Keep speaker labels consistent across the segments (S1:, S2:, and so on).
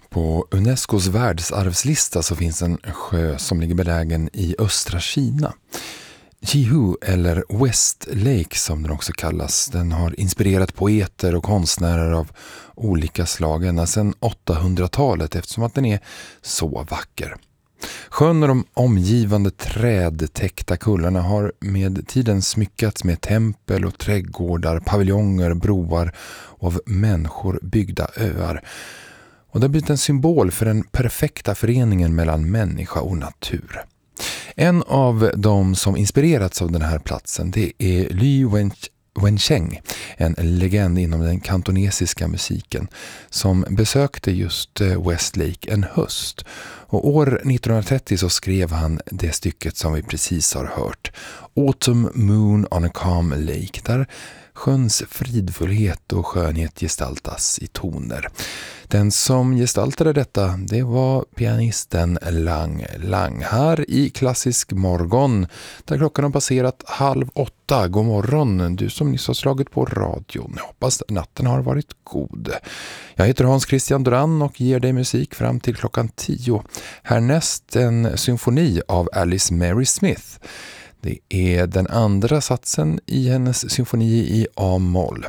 S1: På Unescos världsarvslista så finns en sjö som ligger belägen i östra Kina. Jihu eller West Lake som den också kallas. Den har inspirerat poeter och konstnärer av olika slag ända sedan 800-talet eftersom att den är så vacker. Sjön och de omgivande trädtäckta kullarna har med tiden smyckats med tempel och trädgårdar, paviljonger, broar och av människor byggda öar. Och det har blivit en symbol för den perfekta föreningen mellan människa och natur. En av de som inspirerats av den här platsen det är Li Wencheng, en legend inom den kantonesiska musiken som besökte just West Lake en höst. Och år 1930 så skrev han det stycket som vi precis har hört, Autumn Moon on a Calm Lake, där sjöns fridfullhet och skönhet gestaltas i toner. Den som gestaltade detta, det var pianisten Lang Lang här i Klassisk morgon, där klockan har passerat 7:30. God morgon, du som nyss har slagit på radion. Jag hoppas natten har varit god. Jag heter Hans Christian Duran och ger dig musik fram till klockan 10. Härnäst en symfoni av Alice Mary Smith. Det är den andra satsen i hennes symfoni i A-moll.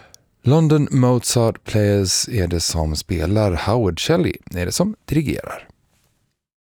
S1: London Mozart Players är det som spelar, Howard Shelley är det som dirigerar.